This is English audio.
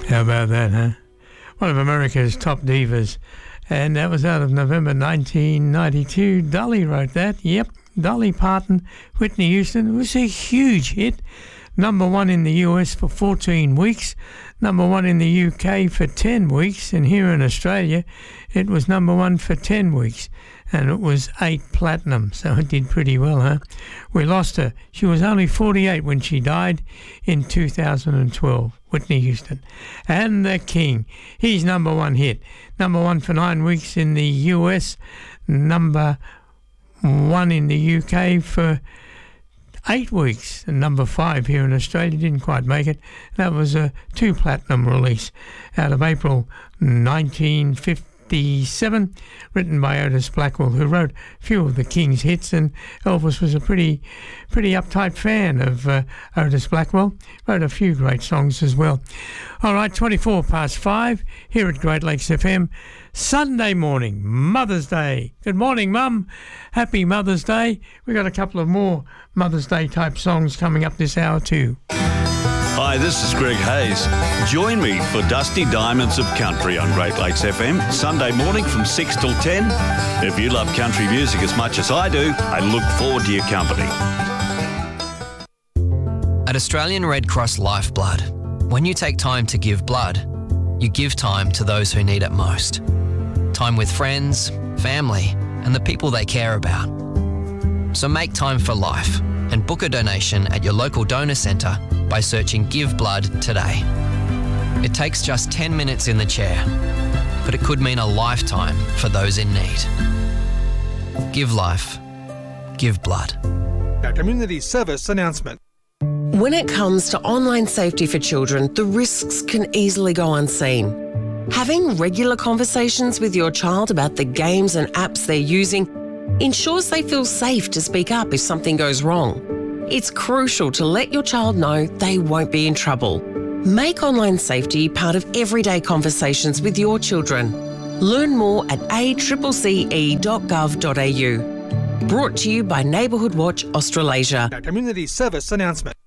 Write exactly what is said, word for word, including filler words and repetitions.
How about that, huh? One of America's top divas. And that was out of November nineteen ninety-two. Dolly wrote that. Yep, Dolly Parton, Whitney Houston. It was a huge hit. Number one in the U S for fourteen weeks. Number one in the U K for ten weeks. And here in Australia, it was number one for ten weeks. And it was eight platinum, so it did pretty well, huh? We lost her. She was only forty-eight when she died in two thousand twelve, Whitney Houston. And the King, he's number one hit. Number one for nine weeks in the U S, number one in the U K for eight weeks, and number five here in Australia. Didn't quite make it. That was a two platinum release out of April nineteen fifty-seven, written by Otis Blackwell, who wrote a few of the King's hits, and Elvis was a pretty pretty uptight fan of uh, Otis Blackwell. Wrote a few great songs as well. All right, twenty-four past five here at Great Lakes F M. Sunday morning, Mother's Day. Good morning, Mum. Happy Mother's Day. We've got a couple of more Mother's Day type songs coming up this hour too. Hi, this is Greg Hayes. Join me for Dusty Diamonds of Country on Great Lakes F M, Sunday morning from six till ten. If you love country music as much as I do, I look forward to your company. At Australian Red Cross Lifeblood, when you take time to give blood, you give time to those who need it most. Time with friends, family, and the people they care about. So make time for life and book a donation at your local donor centre by searching Give Blood today. It takes just ten minutes in the chair, but it could mean a lifetime for those in need. Give life. Give blood. A community service announcement. When it comes to online safety for children, the risks can easily go unseen. Having regular conversations with your child about the games and apps they're using ensures they feel safe to speak up if something goes wrong. It's crucial to let your child know they won't be in trouble. Make online safety part of everyday conversations with your children. Learn more at a c c e dot gov dot a u. Brought to you by Neighbourhood Watch Australasia. A community service announcement.